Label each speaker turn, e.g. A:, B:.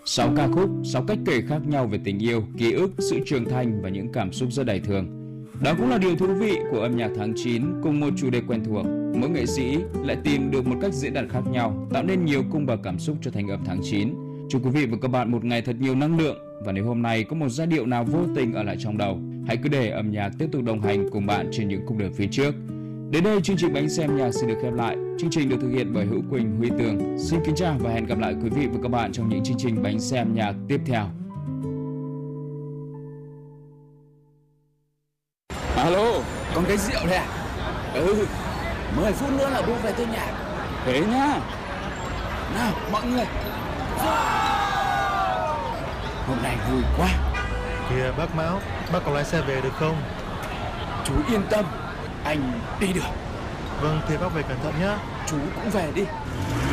A: 6 ca khúc, 6 cách kể khác nhau về tình yêu, ký ức, sự trưởng thành và những cảm xúc rất đầy thương. Đó cũng là điều thú vị của âm nhạc tháng 9 cùng một chủ đề quen thuộc. Mỗi nghệ sĩ lại tìm được một cách diễn đạt khác nhau, tạo nên nhiều cung bậc cảm xúc cho thành âm tháng 9. Chúc quý vị và các bạn một ngày thật nhiều năng lượng. Và nếu hôm nay có một giai điệu nào vô tình ở lại trong đầu, hãy cứ để âm nhạc tiếp tục đồng hành cùng bạn trên những cung đường phía trước. Đến đây chương trình Bánh Xe Âm Nhạc xin được khép lại. Chương trình được thực hiện bởi Hữu Quỳnh, Huy Tường. Xin kính chào và hẹn gặp lại quý vị và các bạn trong những chương trình Bánh Xe Âm Nhạc tiếp theo.
B: Alo, còn cái rượu đây à? 10 phút nữa là bố về tới nhà. Thế nhá. Nào, mọi người. Hôm nay vui quá.
C: Kìa bác Mão, bác có lái xe về được không?
B: Chú yên tâm, anh đi được.
C: Vâng, thế bác về cẩn thận nhá.
B: Chú cũng về đi.